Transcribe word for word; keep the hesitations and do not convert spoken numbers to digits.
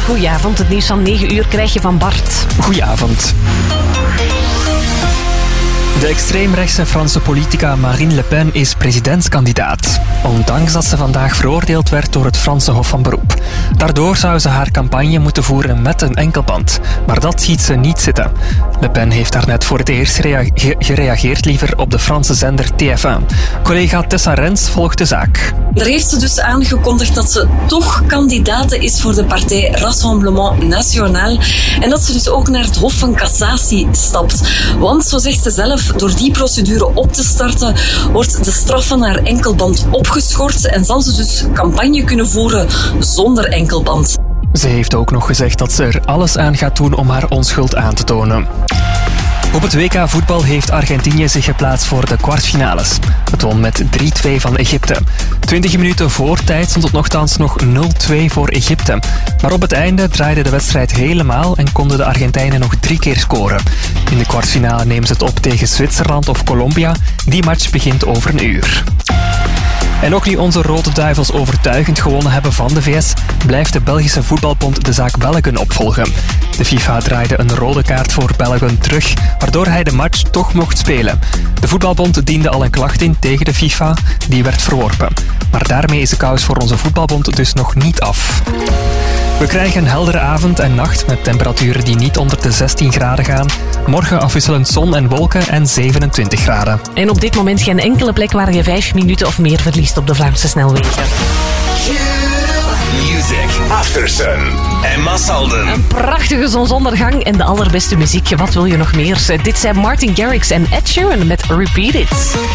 goedenavond. Het nieuws van negen uur krijg je van Bart. Goedenavond. De extreemrechtse Franse politica Marine Le Pen is presidentskandidaat. Ondanks dat ze vandaag veroordeeld werd door het Franse Hof van Beroep. Daardoor zou ze haar campagne moeten voeren met een enkelband. Maar dat ziet ze niet zitten. Le Pen heeft daarnet voor het eerst rea- gereageerd liever op de Franse zender T F één. Collega Tessa Rens volgt de zaak. Daar heeft ze dus aangekondigd dat ze toch kandidate is voor de partij Rassemblement National. En dat ze dus ook naar het Hof van Cassatie stapt. Want, zo zegt ze zelf, door die procedure op te starten, wordt de straf van haar enkelband opgeschort en zal ze dus campagne kunnen voeren zonder enkelband. Ze heeft ook nog gezegd dat ze er alles aan gaat doen om haar onschuld aan te tonen. Op het W K voetbal heeft Argentinië zich geplaatst voor de kwartfinales. Het won met drie twee van Egypte. Twintig minuten voor tijd stond het nogthans nog nul twee voor Egypte. Maar op het einde draaide de wedstrijd helemaal en konden de Argentijnen nog drie keer scoren. In de kwartfinale nemen ze het op tegen Zwitserland of Colombia. Die match begint over een uur. En ook nu onze Rode Duivels overtuigend gewonnen hebben van de V S, blijft de Belgische voetbalbond de zaak Belgen opvolgen. De FIFA draaide een rode kaart voor Belgen terug, waardoor hij de match toch mocht spelen. De voetbalbond diende al een klacht in tegen de FIFA, die werd verworpen. Maar daarmee is de kous voor onze voetbalbond dus nog niet af. We krijgen een heldere avond en nacht met temperaturen die niet onder de zestien graden gaan. Morgen afwisselend zon en wolken en zevenentwintig graden. En op dit moment geen enkele plek waar je vijf minuten of meer verliest op de Vlaamse snelwegen. Music After Sun. Emma Salden. Een prachtige zonsondergang en de allerbeste muziek. Wat wil je nog meer? Dit zijn Martin Garrix en Ed Sheeran met Repeat It.